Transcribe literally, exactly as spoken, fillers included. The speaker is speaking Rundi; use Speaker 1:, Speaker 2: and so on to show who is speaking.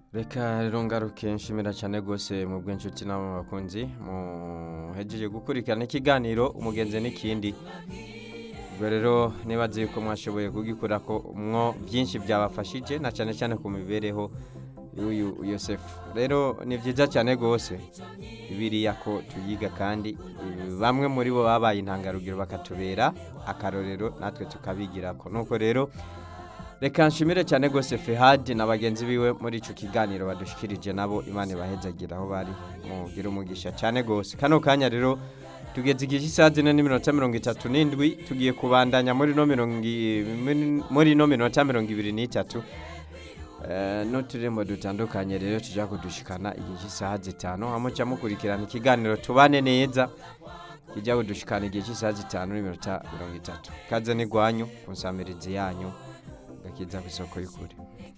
Speaker 1: Reka rero ngaruke nshimira cyane gose mu bw'inshuti n'abo bakunzi muhejeje gukurikirana ikiganiro umugenzi n'ikindi. Ubwo rero nibaze yuko mwashoboye kugikora ko mwo byinshi byabafashije na cyane cyane ku mibereho y'uyu Yosefu. Rero ni byiza cyane gose Bibiliya ko tuyiga kandi bamwe muri bo babaye intangarugero bakatubera akarorero natwe tukabigirako. Nuko rero reka nshimire cyane gose Fehad na bagenzi biwe muri ico kiganiro badushikirije nabo Imana ibahezagira aho bari mugira umugisha cyane gose. Kano kanya rero tugeze igihe cy'isaha zine n'iminota mirongo itatu n'indwi tugiye kubandanya muri no mirongo muri no minota mirongo ibiri n'itatu. Eh no turimo dutandukanye rero tujya kudushikana igihe cy'isaha zitanu amuca mukurikirana ikiganiro tubane neza kijya kudushikana igihe cy'isaha zitanu n'iminota mirongo itatu. Kaze ni gwanyu kunsamirizi yanyu gakiza ku isoko y'ukuri.